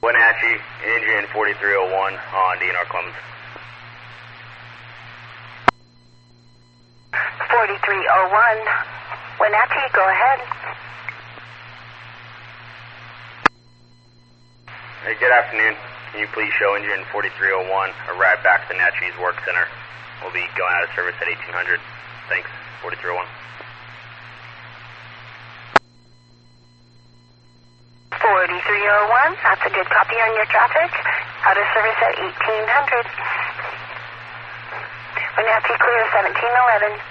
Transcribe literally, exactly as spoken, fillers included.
Wenatchee, engine forty-three oh one on D N R Clemens. forty-three oh one, Wenatchee, go ahead. Hey, good afternoon. Can you please show engine forty-three oh one arrive back to Wenatchee's work center? We'll be going out of service at eighteen hundred. Thanks, forty-three oh one. forty-three oh one, that's a good copy on your traffic. Out of service at eighteen hundred. Wenatchee clear seventeen eleven.